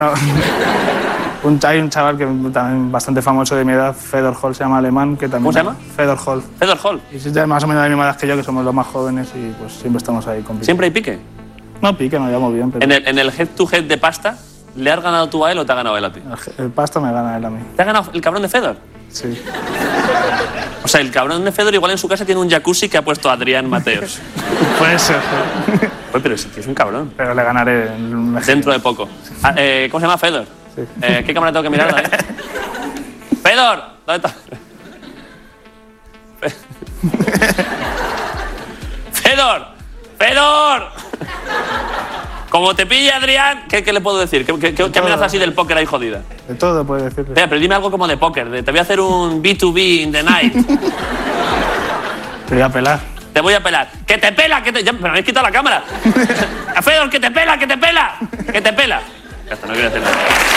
No. Hay un chaval que también bastante famoso de mi edad, Fedor Hall, se llama alemán, que también... ¿Cómo se llama? Fedor Hall. Fedor Hall. Y es más o menos de la misma edad que yo, que somos los más jóvenes y pues siempre estamos ahí compitiendo. ¿Siempre hay pique? No pique, nos llevamos bien, pero... En el head-to-head de pasta, ¿le has ganado tú a él o te ha ganado él a ti? El pasta me gana él a mí. ¿Te ha ganado el cabrón de Fedor? Sí. O sea, el cabrón de Fedor igual en su casa tiene un jacuzzi que ha puesto Adrián Mateos. Puede ser. Oye, pero ese tío es un cabrón. Pero le ganaré dentro de poco. ¿Cómo se llama Fedor? Sí. ¿Qué cámara tengo que mirar, David? ¡Fedor! ¿Dónde está? ¡¡Fedor! ¡Fedor! Como te pille Adrián, ¿qué le puedo decir? ¿Qué amenaza así del póker ahí jodida? De todo puede decirle. Espera, pero dime algo como de póker. Te voy a hacer un B2B in the night. Te voy a pelar. Te voy a pelar. ¡Que te pela! Ya, me habéis quitado la cámara. ¡Fedor, que te pela! ¡Que te pela! ¡Que te pela! Ya está, no quiero decir nada.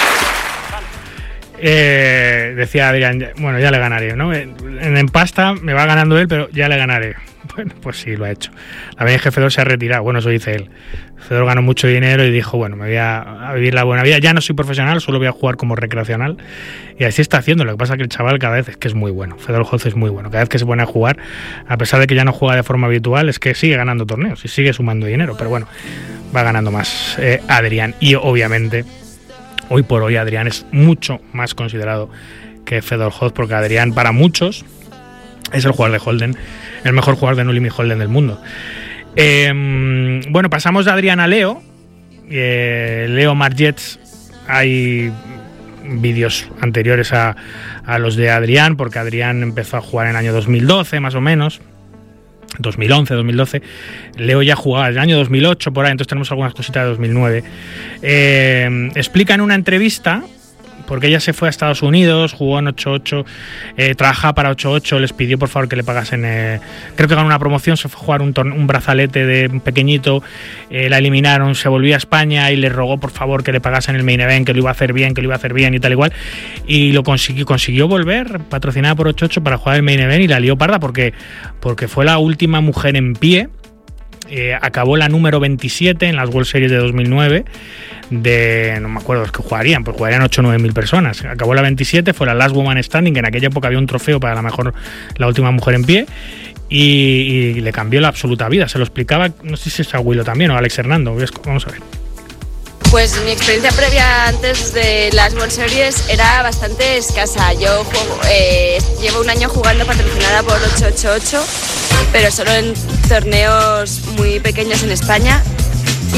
Decía Adrián, bueno, ya le ganaré, ¿no? En pasta me va ganando él, pero ya le ganaré. Bueno, pues sí, lo ha hecho. La verdad es que Fedor se ha retirado, bueno, eso dice él. Fedor ganó mucho dinero y dijo, bueno, me voy a vivir la buena vida. Ya no soy profesional, solo voy a jugar como recreacional. Y así está haciendo. Lo que pasa es que el chaval cada vez es que es muy bueno. Fedor Holz es muy bueno. Cada vez que se pone a jugar, a pesar de que ya no juega de forma habitual, es que sigue ganando torneos y sigue sumando dinero. Pero bueno, va ganando más Adrián. Y obviamente, hoy por hoy Adrián es mucho más considerado que Fedor Holz, porque Adrián para muchos es el jugador de Holden, el mejor jugador de No Limit Holden del mundo. Bueno, pasamos de Adrián a Leo. Leo Margets, hay vídeos anteriores a los de Adrián, porque Adrián empezó a jugar en el año 2012, más o menos. 2011, 2012. Leo ya jugaba en el año 2008, por ahí, entonces tenemos algunas cositas de 2009. Explica en una entrevista, porque ella se fue a Estados Unidos, jugó en 8-8, trabajaba para 8-8, les pidió por favor que le pagasen, creo que ganó una promoción, se fue a jugar un brazalete de un pequeñito, la eliminaron, se volvió a España y le rogó por favor que le pagasen el main event, que lo iba a hacer bien y tal igual, y lo consiguió volver, patrocinada por 8-8 para jugar el main event, y la lió parda porque fue la última mujer en pie. Acabó la número 27 en las World Series de 2009 no me acuerdo los que jugarían 8 o 9 mil personas. Acabó la 27, fue la Last Woman Standing, que en aquella época había un trofeo para la última mujer en pie, y le cambió la absoluta vida. Se lo explicaba, no sé si es Aguilo también o Alex Hernando, vamos a ver. Pues mi experiencia previa antes de las World Series era bastante escasa. Yo llevo un año jugando patrocinada por 888, pero solo en torneos muy pequeños en España.